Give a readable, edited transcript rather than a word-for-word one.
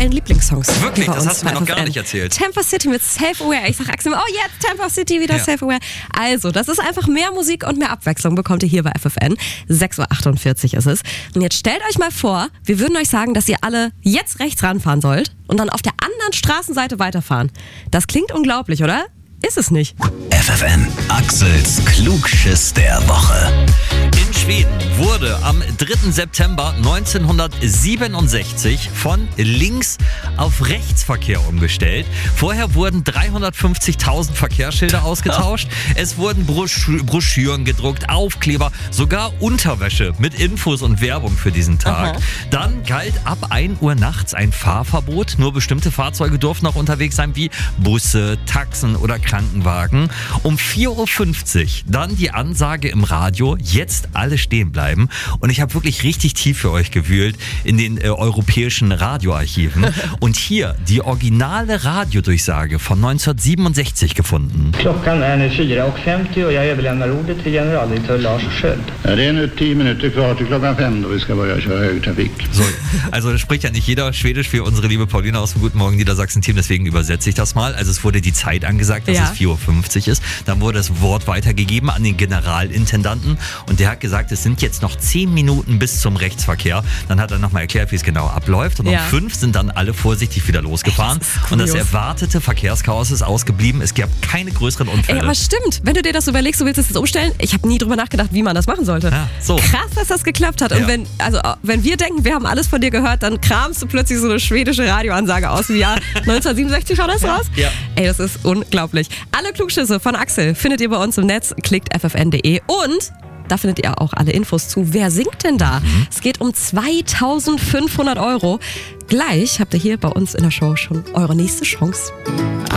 aktuellen Lieblingssongs. Wirklich? Das hast du mir noch gar FFN. nicht erzählt. Tampa City mit Self-Aware. Ich sag Axel immer, oh jetzt Tampa City wieder Self-Aware. Also, das ist einfach mehr Musik und mehr Abwechslung bekommt ihr hier bei FFN. 6.48 Uhr ist es. Und jetzt stellt euch mal vor, wir würden euch sagen, dass ihr alle jetzt rechts ranfahren sollt und dann auf der anderen Straßenseite weiterfahren. Das klingt unglaublich, oder? Ist es nicht. FFN, Axels Klugschiss der Woche. In Schweden wurde am 3. September 1967 von links auf Rechtsverkehr umgestellt. Vorher wurden 350.000 Verkehrsschilder ausgetauscht. Es wurden Broschüren gedruckt, Aufkleber, sogar Unterwäsche mit Infos und Werbung für diesen Tag. Dann galt ab 1 Uhr nachts ein Fahrverbot. Nur bestimmte Fahrzeuge durften auch unterwegs sein, wie Busse, Taxen oder Krankenwagen. Um 4.50 Uhr dann die Ansage im Radio, jetzt alle stehen bleiben. Und ich habe wirklich richtig tief für euch gewühlt in den europäischen Radioarchiven und hier die originale Radiodurchsage von 1967 gefunden. Klockan är 4.50 och jag överlämnar ordet till generaldirektör Lars Sköld. Ja, det är nu 10 minuter kvar till klockan 5 då vi ska börja köra högtrafik. So, also das spricht ja nicht jeder Schwedisch für unsere liebe Paulina aus dem Guten Morgen Niedersachsen-Team, deswegen übersetze ich das mal. Also es wurde die Zeit angesagt, dass es 4.50 Uhr ist. Dann wurde das Wort weitergegeben an den Generalintendanten und der hat gesagt, es sind jetzt noch 10 Minuten bis zum Rechtsverkehr. Dann hat er nochmal erklärt, wie es genau abläuft und um 5 sind dann alle vorsichtig wieder losgefahren und das erwartete Verkehrschaos ist ausgeblieben. Es gab keine größeren Unfälle. Ey, aber stimmt, wenn du dir das überlegst, du willst es jetzt umstellen, ich habe nie drüber nachgedacht, wie man das machen sollte. Ja, so. Krass, dass das geklappt hat. Und wenn wir denken, wir haben alles von dir gehört, dann kramst du plötzlich so eine schwedische Radioansage aus dem Jahr 1967, schau das raus? Ja. Ey, das ist unglaublich. Alle Klugschüsse von Axel findet ihr bei uns im Netz, klickt ffn.de und da findet ihr auch alle Infos zu. Wer singt denn da? Es geht um 2.500 €. Gleich habt ihr hier bei uns in der Show schon eure nächste Chance.